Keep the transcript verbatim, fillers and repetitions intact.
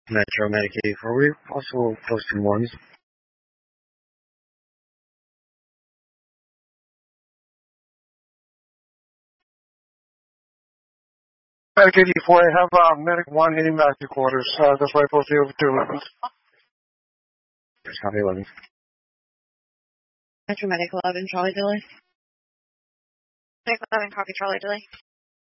Metro Medicaid four. We're also posting ones. Medicaid four, I have uh, Medic one heading back to quarters. Uh, that's why I posted over to eleven. There's copy eleven. Metro Medic eleven, Charlie Delay. Medic eleven, copy Charlie Delay.